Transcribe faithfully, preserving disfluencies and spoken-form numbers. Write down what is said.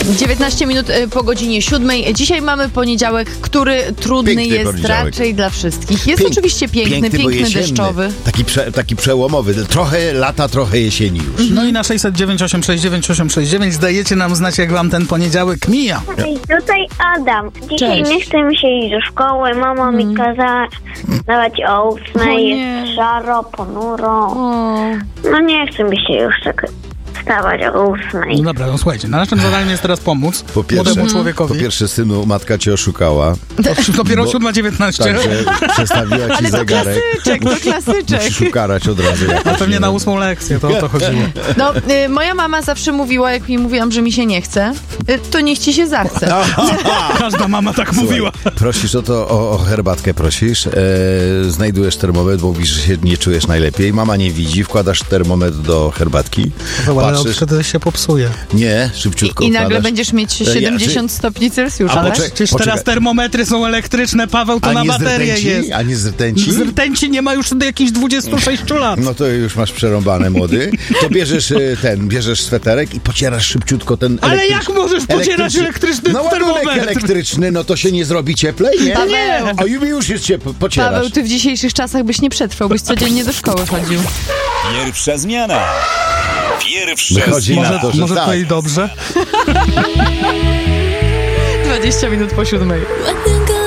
dziewiętnaście minut po godzinie siódmej. Dzisiaj mamy poniedziałek, który trudny Piękny jest poniedziałek. raczej dla wszystkich. Jest Pięk- oczywiście piękny, piękny, bo piękny, jesienny. deszczowy. Taki, prze, taki przełomowy. Trochę lata, trochę jesieni już. No i na sześćset dziewięć osiem sześć dziewięć osiem sześć dziewięć dajecie nam znać, jak wam ten poniedziałek mija. Hej, tutaj Adam. Dzisiaj Cześć. nie chce mi się iść do szkoły. Mama mi kazała dawać o O ósmej. nie. Jest szaro, ponuro. O. No nie chce mi się już tak wstawać o ósmej. No dobra, no słuchajcie, naszym zadaniem jest teraz pomóc Po pierwsze, młodemu człowiekowi. po pierwsze, synu, matka cię oszukała. To dopiero bo- siódma dziewiętnaście. Także przestawiła ci Ale to zegarek. klasyczek, to klasyczek. Musisz ukarać od razu. A jakoś, pewnie nie na wiem. ósmą lekcję, to o to chodziło. No, y, moja mama zawsze mówiła, jak mi mówiłam, że mi się nie chce, y, to niech ci się zachce. Każda mama tak mówiła. Prosisz o to, o, o herbatkę prosisz, e, znajdujesz termometr, bo mówisz, że się nie czujesz najlepiej, mama nie widzi, wkładasz termometr do herbatki, Ale patrzysz, wtedy się popsuje. nie, szybciutko I nagle wkładasz. będziesz mieć Ja- siedemdziesiąt stopni Celsjusza, A tak? poczek- Przecież Poczekaj. teraz termometry są elektryczne, Paweł, to A na nie z baterię rtęci? jest. A nie z rtęci? Z rtęci nie ma już do jakichś dwudziestu sześciu lat. No to już masz przerąbane, młody. To bierzesz e, ten, bierzesz sweterek i pocierasz szybciutko ten Ale elektryczny- jak możesz pocierać elektryczny No ładunek termometr? elektryczny, no to się nie zrobi cieplej, nie? Paweł. O, już już jest ciep- pocierasz. Paweł, ty w dzisiejszych czasach byś nie przetrwał, byś codziennie do szkoły chodził. Pierwsza zmiana. Pierwsza Wychodzi zmiana. na Może, to, że może tak. to i dobrze. dwadzieścia minut po siódmej.